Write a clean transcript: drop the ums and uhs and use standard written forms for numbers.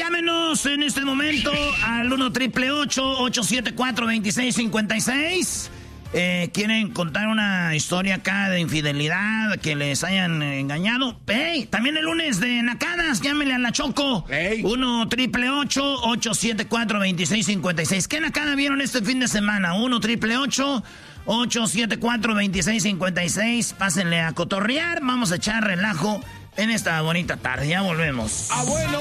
Llámenos en este momento al 1-888-874-2656. Quieren contar una historia acá de infidelidad, que les hayan engañado. Hey, también el lunes de Nacadas, llámenle a la Choco. Hey. 1-888-874-2656. ¿Qué Nacada vieron este fin de semana? 1-888-874-2656. Pásenle a cotorrear. Vamos a echar relajo en esta bonita tarde. Ya volvemos. Abuelo.